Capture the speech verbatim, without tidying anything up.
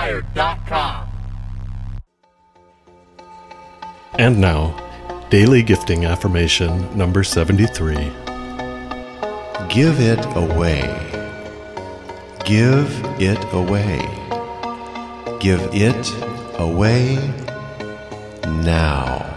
inspired dot com. And now, Daily Gifting Affirmation number seventy-three. Give it away. Give it away. Give it away now.